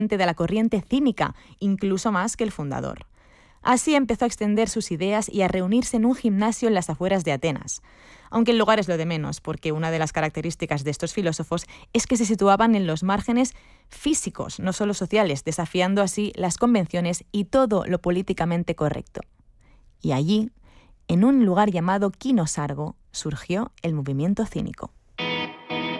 de la corriente cínica, incluso más que el fundador. Así empezó a extender sus ideas y a reunirse en un gimnasio en las afueras de Atenas. Aunque el lugar es lo de menos, porque una de las características de estos filósofos es que se situaban en los márgenes físicos, no solo sociales, desafiando así las convenciones y todo lo políticamente correcto. Y allí, en un lugar llamado Kinosargo, surgió el movimiento cínico.